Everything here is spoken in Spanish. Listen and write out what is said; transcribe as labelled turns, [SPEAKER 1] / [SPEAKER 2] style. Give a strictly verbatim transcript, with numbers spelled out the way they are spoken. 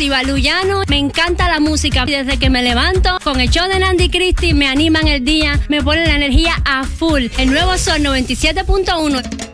[SPEAKER 1] soy Valuyano, me encanta la música. Desde que me levanto con el show de Nandy Christie me animan el día, me ponen la energía a full. El nuevo Sol noventa y siete punto uno.